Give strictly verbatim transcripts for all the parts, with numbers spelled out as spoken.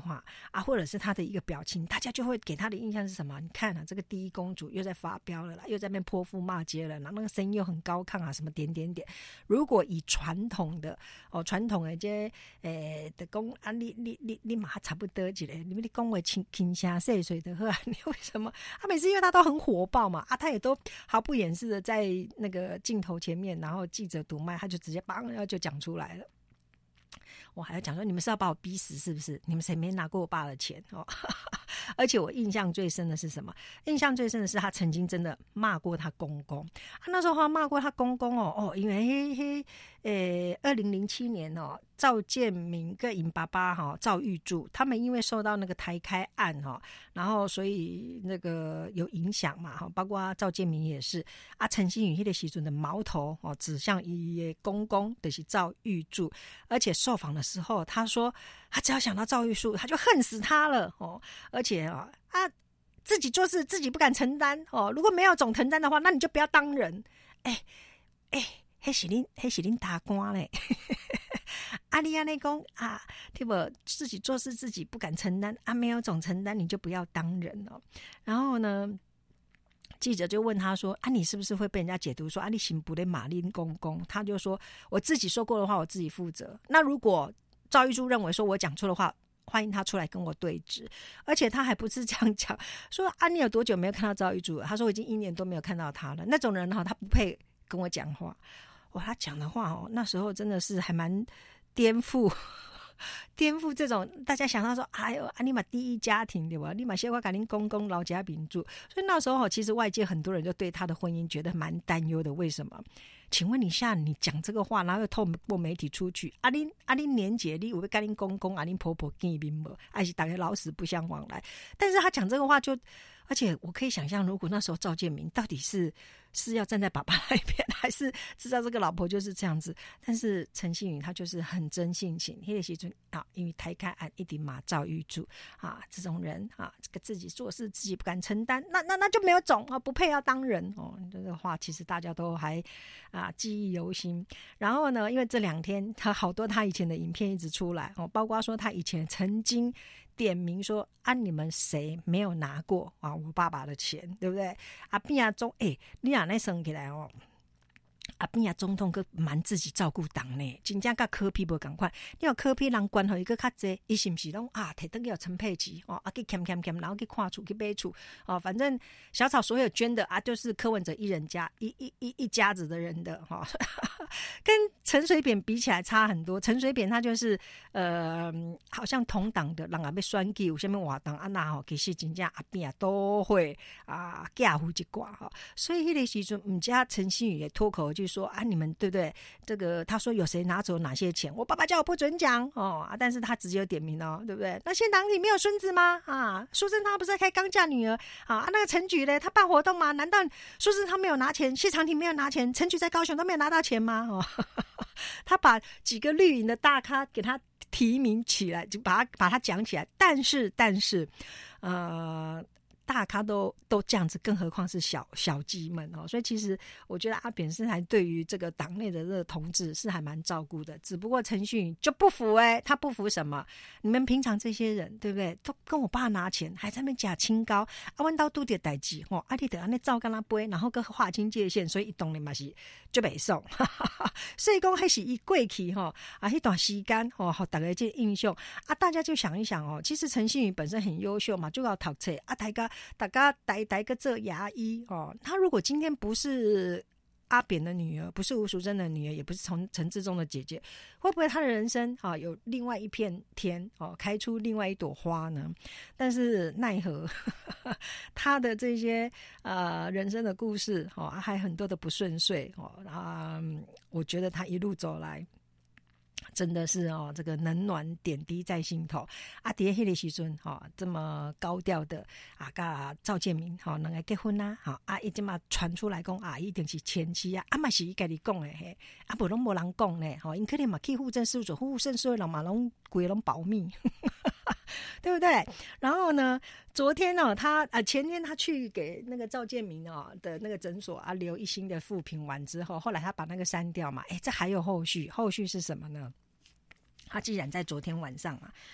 话啊，或者是他的一个表情，大家就会给他的印象是什么？你看啊，这个第一公主又在发飙了啦，又在那边泼妇骂街了，然后那个声音又很高亢啊，什么点点点。如果以传统的哦，传统的这诶的讲啊，你你你你嘛差不多一个，你们你讲话轻轻声细碎的呵，你为什么？他每次因为他都很火爆嘛，啊，他也都毫不掩饰的在那个镜头前面，然后记者堵麦，他就直接梆，然后就讲出来了。我还要讲说，你们是要把我逼死是不是？你们谁没拿过我爸的钱哦？而且我印象最深的是什么？印象最深的是他曾经真的骂过他公公。他那时候他骂过他公公哦哦，因为嘿嘿，诶，二零零七年哦，赵建明跟尹爸爸哈、哦、赵玉柱，他们因为受到那个台开案哈、哦，然后所以那个有影响嘛哈，包括赵建明也是啊，陈新宇那个时阵的矛头哦指向伊公公就是赵玉柱，而且受访的时候他说，他只要想到赵玉柱，他就恨死他了哦，而且啊啊自己做事自己不敢承担哦，如果没有总承担的话，那你就不要当人。哎哎，那是你那是你大官嘞。啊，你安尼讲啊，对不？自己做事自己不敢承担啊，没有总承担，你就不要当人哦。然后呢，记者就问他说：“啊，你是不是会被人家解读说啊，你行不得马林公公？”他就说：“我自己说过的话，我自己负责。那如果赵玉珠认为说我讲错的话，欢迎他出来跟我对质。而且他还不是这样讲，说啊，你有多久没有看到赵玉珠了？他说我已经一年多没有看到他了。那种人哈，他不配跟我讲话。哇，他讲的话哦，那时候真的是还蛮颠覆。”颠覆这种大家想到说，哎呦，啊你嘛第一家庭对吧？你嘛先我跟您公公老家民主，所以那时候其实外界很多人就对他的婚姻觉得蛮担忧的。为什么？请问一下，你讲这个话，然后又透过媒体出去，啊你啊你年节你有没跟您公公啊您婆婆见面没？还是大家老死不相往来？但是他讲这个话就，而且我可以想象，如果那时候赵建明到底是是要站在爸爸那边，还是知道这个老婆就是这样子？但是陈信宇他就是很真性情，那个时阵啊，因为台开案一定骂赵玉柱啊，这种人啊，这个自己做事自己不敢承担，那那那就没有种啊，不配要当人哦。这个话其实大家都还啊记忆犹新。然后呢，因为这两天他好多他以前的影片一直出来哦，包括说他以前曾经点名说啊，你们谁没有拿过啊我爸爸的钱，对不对？啊边啊中哎，你啊那生起来哦。啊边啊总统佮蛮自己照顾党呢，真正甲柯 P 无同款。你有柯 P 人关乎伊佮较济，伊是不是拢啊摕倒去陈佩琪哦，啊去欠欠欠，然后去看厝去买厝哦，反正小草所有捐的啊，就是柯文哲一人家一一一一家子的人的哈、哦，跟陈水扁比起来差很多。陈水扁他就是呃，好像同党的人啊被选举有啥物活动啊那吼，其实真正阿边啊都会啊嫁夫一挂哈。所以迄个时阵，唔知陈新宇也脱口就说啊，你们对不对？这个他说有谁拿走哪些钱，我爸爸叫我不准讲哦啊，但是他直接有点名哦，对不对？那现党里没有孙子吗？啊，苏贞昌不是在开刚嫁女儿啊？啊那个陈菊嘞，他办活动吗？难道苏贞昌没有拿钱，谢长廷没有拿钱，陈菊在高雄都没有拿到钱吗？哦，他把几个绿营的大咖给他提名起来，就把他把他讲起来，但是但是，呃。大咖都都这样子，更何况是小小鸡们哦。所以其实我觉得阿扁是还对于这个党内的这个同志是还蛮照顾的。只不过陈旭就不服哎、欸，他不服什么？你们平常这些人对不对？都跟我爸拿钱，还在那边假清高，啊，问到都得代志哦，啊，你得安尼照跟他背，然后跟划清界限，所以一动你嘛是就袂爽。所以讲还是一过去哈啊，一段时间哦，好大家这印象啊，大家就想一想哦，其实陈信宇本身很优秀嘛，就要读册啊，大家。大家呆呆个做牙医哦，他如果今天不是阿扁的女儿，不是吴淑珍的女儿，也不是陈陈志忠的姐姐，会不会他的人生啊有另外一片天哦，开出另外一朵花呢？但是奈何呵呵他的这些呃人生的故事哦，还很多的不顺遂哦啊、嗯，我觉得他一路走来。真的是哦，这个冷暖点滴在心头。啊，伫迄个时阵哈、哦，这么高调的啊，甲赵建明哈两个结婚啦，哈啊，伊即嘛传出来讲啊，一定是前妻啊，啊嘛是伊家己讲的嘿，啊无拢无人讲呢，吼，因可能嘛去户政事务所，户政所有人嘛拢规拢保密。对不对？然后呢，昨天呢、哦，他啊、呃、前天他去给那个赵建明哦的那个诊所啊留一星的负评完之后，后来他把那个删掉嘛，哎，这还有后续，后续是什么呢？他既然在昨天晚上啊，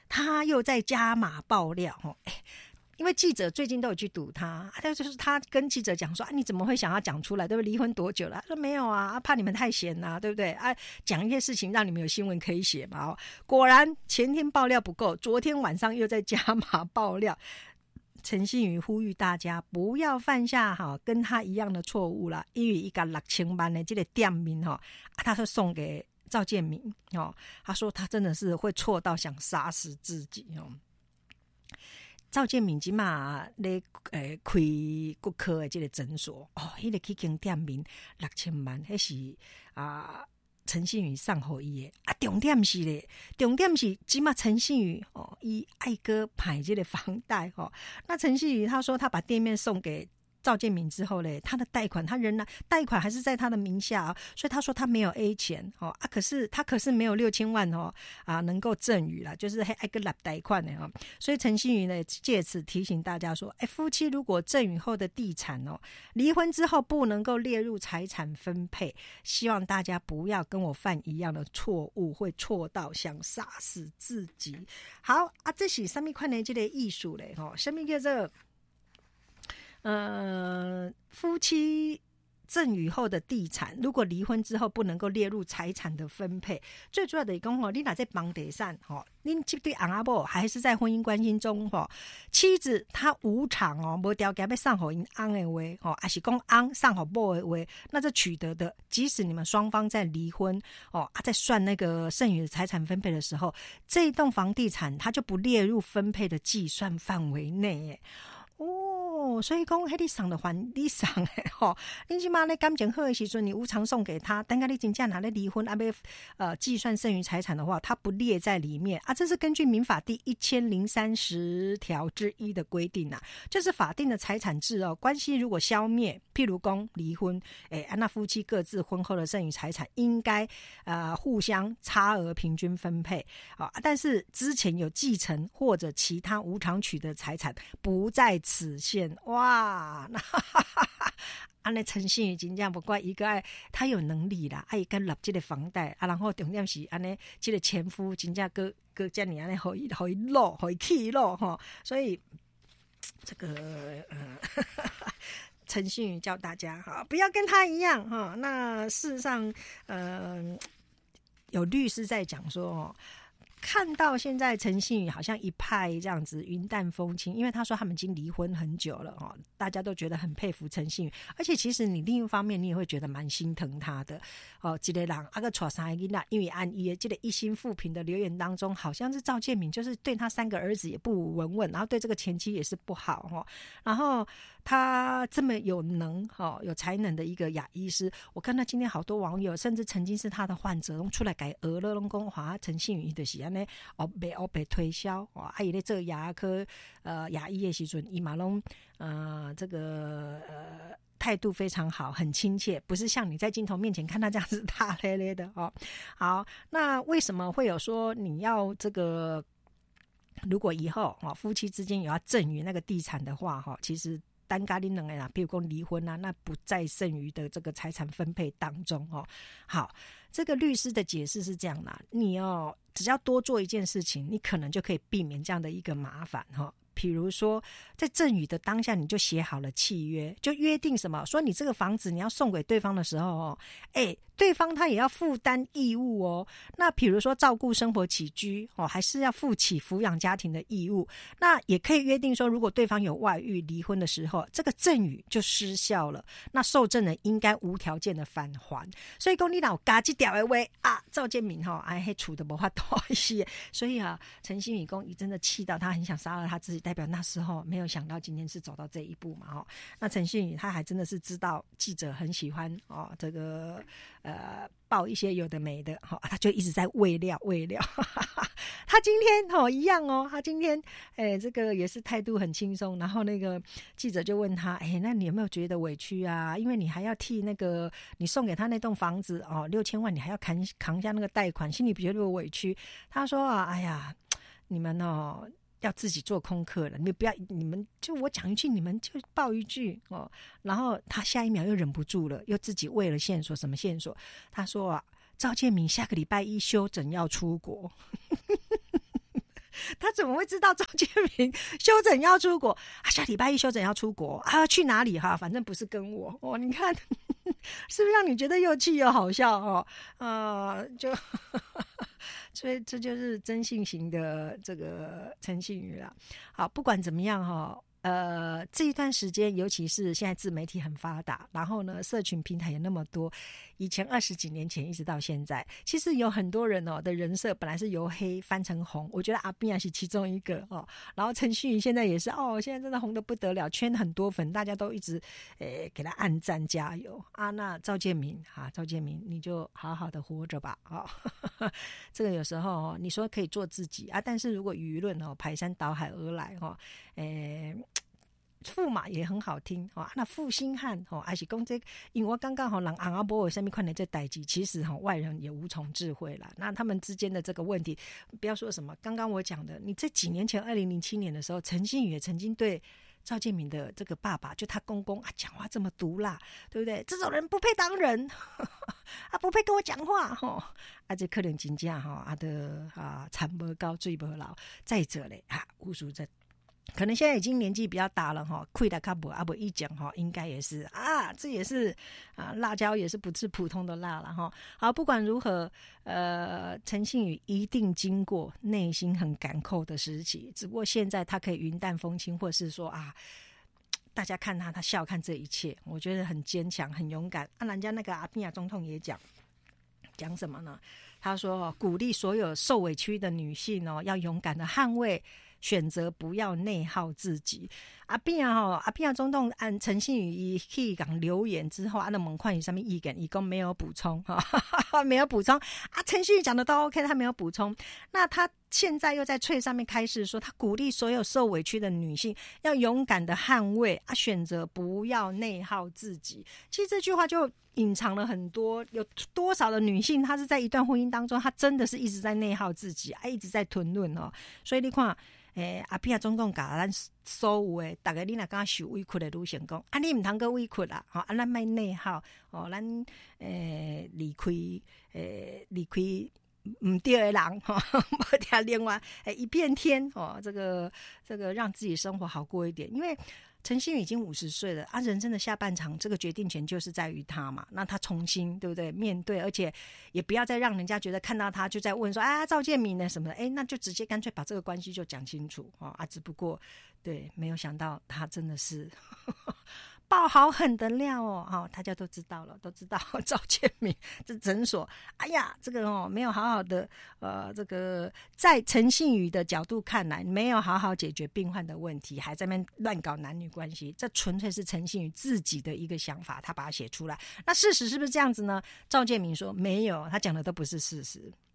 他又在加码爆料哦，哎。因为记者最近都有去堵他，他就是他跟记者讲说啊，你怎么会想要讲出来？对不对？离婚多久了？他说没有啊，怕你们太闲呐、啊，对不对？啊，讲一些事情让你们有新闻可以写嘛。哦，果然前天爆料不够，昨天晚上又在加码爆料。陈信宇呼吁大家不要犯下哈跟他一样的错误啦，因为一个六千万的这个店名哈，他说送给赵建明哦，他说他真的是会错到想杀死自己哦。赵建明即马咧诶开骨科的这个诊所哦，迄、那个去间店面六千万，迄是啊陈信宇送互伊的啊。重点是咧，重点是即马陈信宇哦，伊爱哥排这个房贷哦。那陈信宇他说他把店面送给赵建明之后嘞，他的贷款他仍然贷款还是在他的名下、哦，所以他说他没有 A 钱哦啊，可是他可是没有六千万哦啊能够赠与啦，就是还个lap贷款的哦。所以陈信宇呢借此提醒大家说，哎，夫妻如果赠与后的地产哦，离婚之后不能够列入财产分配，希望大家不要跟我犯一样的错误，会错到想杀死自己。好啊，这是什么款的这个艺术嘞？哦，什么叫做？呃，夫妻赠与后的地产，如果离婚之后不能够列入财产的分配，最主要的讲哦，你若在房地产哦，你这对翁仔某还是在婚姻关系中哦，妻子她无偿哦，无条件要送给因翁的话哦，还是讲翁送给某的话，那这取得的，即使你们双方在离婚哦，啊，在算那个剩余的财产分配的时候，这一栋房地产它就不列入分配的计算范围内耶。哦，所以讲，迄你送的还你送的吼，你起码咧感情好的时阵，你无偿送给他，等下你真正拿来离婚啊，要呃计算剩余财产的话，它不列在里面啊。这是根据民法第一千零三十条之一的规定啊，就是法定的财产制哦。关系如果消灭，譬如讲离婚，哎、欸，那夫妻各自婚后的剩余财产应该呃互相差额平均分配啊。但是之前有继承或者其他无偿取得财产不在此限。哇，那安尼陈信宇真正不怪一个爱，他有能力啦，爱跟立这个房贷啊，然后重点是安尼，这个前夫真正个个这样安尼，可以可以落，可以起落哈，所以这个呃。陈信宇教大家哈，不要跟他一样哈。那事实上，呃，有律师在讲说哦。看到现在陈信宇好像一派这样子云淡风轻，因为他说他们已经离婚很久了哦，大家都觉得很佩服陈信宇，而且其实你另一方面你也会觉得蛮心疼他的哦。这个人啊个娶三个囡仔，因为按伊的这个一心复评的留言当中，好像是赵建明就是对他三个儿子也不闻闻，然后对这个前妻也是不好哦。然后他这么有能哦有才能的一个牙医师，我看到今天好多网友甚至曾经是他的患者都出来改俄勒拢讲话陈信宇的是安尼哦被哦被推销哦，啊伊咧做牙科呃牙医的时阵，伊嘛拢呃这个呃态度非常好，很亲切，不是像你在镜头面前看他这样子大咧咧的哦。好，那为什么会有说你要这个？如果以后哦夫妻之间有要赠与那个地产的话哈，其实。单家你两个人，比如说离婚啊，那不在剩余的这个财产分配当中哦。好，这个律师的解释是这样啦，你哦，只要多做一件事情，你可能就可以避免这样的一个麻烦哈、哦。比如说，在赠与的当下，你就写好了契约，就约定什么，说你这个房子你要送给对方的时候哦，哎。对方他也要负担义务哦，那比如说照顾生活起居哦，还是要负起抚养家庭的义务。那也可以约定说，如果对方有外遇离婚的时候，这个赠与就失效了，那受赠人应该无条件的返还。所以讲你老加这条的话啊，赵建明哈、哦，哎嘿处的没法多一些，所以啊，陈信宇公你真的气到他很想杀了他自己，代表那时候没有想到今天是走到这一步嘛哈、哦。那陈信宇他还真的是知道记者很喜欢哦这个。呃，报一些有的没的，哈、哦，他就一直在喂料喂料。他今天哦一样哦，他今天哎这个也是态度很轻松。然后那个记者就问他，哎，那你有没有觉得委屈啊？因为你还要替那个你送给他那栋房子哦六千万，你还要扛扛下那个贷款，心里不觉得委屈？他说啊，哎呀，你们哦。要自己做功课了，你们不要，你们就我讲一句，你们就报一句哦。然后他下一秒又忍不住了，又自己为了线索，什么线索？他说啊，赵建明下个礼拜一休诊要出国。 他怎么会知道赵建明休整要出国啊？下礼拜一休整要出国啊？去哪里哈？反正不是跟我哦。你看是不是让你觉得又气又好笑哦？呃，就所以这就是真性情的这个陈信宇啦。好，不管怎么样哈。呃，这一段时间，尤其是现在自媒体很发达，然后呢，社群平台也那么多。以前二十几年前一直到现在，其实有很多人哦的人设本来是由黑翻成红，我觉得阿扁也是其中一个哦。然后陈信宇现在也是哦，现在真的红得不得了，圈很多粉，大家都一直诶给他按赞加油啊。那赵建明啊，赵建明你就好好的活着吧啊、哦。这个有时候哦，你说可以做自己啊，但是如果舆论哦排山倒海而来哦，诶。驸马也很好听哦，那负心汉哦，还是讲这，因为我刚刚好人昂阿波有上面看的这代际，其实哈、哦、外人也无从智慧啦。那他们之间的这个问题，不要说什么，刚刚我讲的，你这几年前二零零七年的时候，陈信宇也曾经对赵建明的这个爸爸，就他公公啊，讲话这么毒辣，对不对？这种人不配当人，啊，不配跟我讲话哈、哦。啊，这可能真正哈，啊的啊，产不高，罪不老。再者嘞啊，无数在。可能现在已经年纪比较大了哈，亏的卡不阿不一讲哈，应该也是啊，这也是啊，辣椒也是不是普通的辣了哈。好，不管如何，呃，陈信宇一定经过内心很感扣的时期，只不过现在他可以云淡风轻，或是说啊，大家看他，他笑看这一切，我觉得很坚强，很勇敢。啊，人家那个阿扁总统也讲。讲什么呢？他说鼓励所有受委屈的女性哦，要勇敢的捍卫，选择不要内耗自己。阿扁啊，阿扁总统按陈信宇一去讲留言之后，啊，那问看有什么意见，一共没有补充哈，没有补充啊。陈信宇讲的都 OK， 他没有补充。那他现在又在脆上面开示说，他鼓励所有受委屈的女性要勇敢的捍卫啊，选择不要内耗自己。其实这句话就隐藏了很多，有多少的女性她是在一段婚姻当中，她真的是一直在内耗自己啊，一直在吞论哦。所以你看。诶、欸，阿扁总统甲咱所有诶，大家你若敢受委屈的女性讲，啊，你唔通个委屈啦，吼、啊，咱卖内耗，哦，咱诶离开，诶离开唔对的人，吼、哦，无听另外诶一片天，哦，这个这个让自己生活好过一点，因为。陈信宇已经五十岁了啊，人生的下半场，这个决定权就是在于他嘛。那他重新对不对面对，而且也不要再让人家觉得看到他就在问说啊赵建明呢什么的，哎，那就直接干脆把这个关系就讲清楚啊、哦、啊！只不过对，没有想到他真的是呵呵爆好狠的料哦，哦，大家都知道了，都知道赵建明这诊所，哎呀，这个哦没有好好的呃，这个在陈信宇的角度看来，没有好好解决病患的问题，还在那边乱搞男女关系，这纯粹是陈信宇自己的一个想法，他把它写出来。那事实是不是这样子呢？赵建明说没有，他讲的都不是事实。